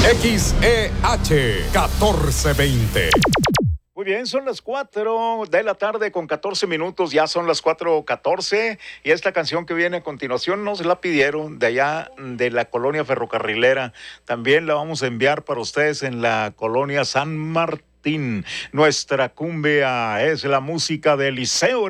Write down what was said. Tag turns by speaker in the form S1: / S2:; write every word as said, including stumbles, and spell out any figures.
S1: X E H catorce veinte.
S2: Muy bien, son las cuatro de la tarde con catorce minutos, ya son las cuatro catorce y esta canción que viene a continuación nos la pidieron de allá de la colonia ferrocarrilera. También la vamos a enviar para ustedes en la colonia San Martín. Nuestra cumbia es la música de Eliseo